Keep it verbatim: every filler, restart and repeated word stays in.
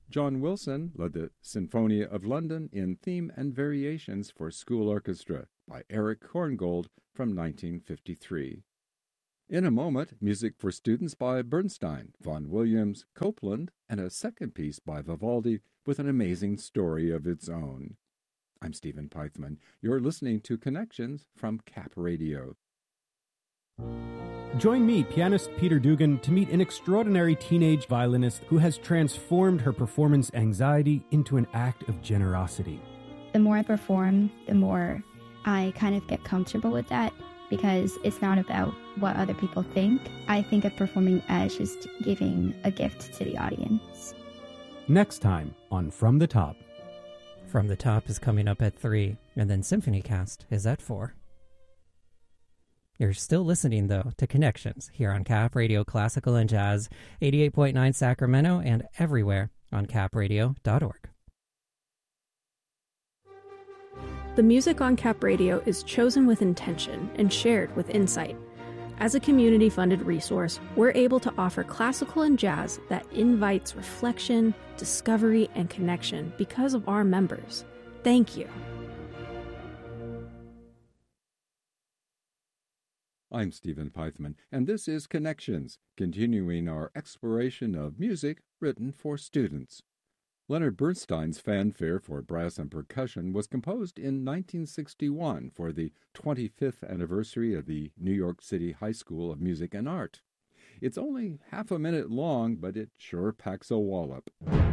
John Wilson led the Sinfonia of London in Theme and Variations for School Orchestra by Eric Korngold from nineteen fifty-three. In a moment, music for students by Bernstein, Vaughan Williams, Copland, and a second piece by Vivaldi with an amazing story of its own. I'm Stephen Pythman. You're listening to Connections from Cap Radio. Join me, pianist Peter Dugan, to meet an extraordinary teenage violinist who has transformed her performance anxiety into an act of generosity. The more I perform, the more I kind of get comfortable with that, because it's not about what other people think. I think of performing as just giving a gift to the audience. Next time on From the Top. From the Top is coming up at three, and then Symphony Cast is at four. You're still listening, though, to Connections here on Cap Radio Classical and Jazz, eighty-eight point nine Sacramento, and everywhere on cap radio dot org. The music on Cap Radio is chosen with intention and shared with insight. As a community-funded resource, we're able to offer classical and jazz that invites reflection, discovery, and connection because of our members. Thank you. I'm Stephen Pythman, and this is Connections, continuing our exploration of music written for students. Leonard Bernstein's fanfare for brass and percussion was composed in nineteen sixty-one for the twenty-fifth anniversary of the New York City High School of Music and Art. It's only half a minute long, but it sure packs a wallop.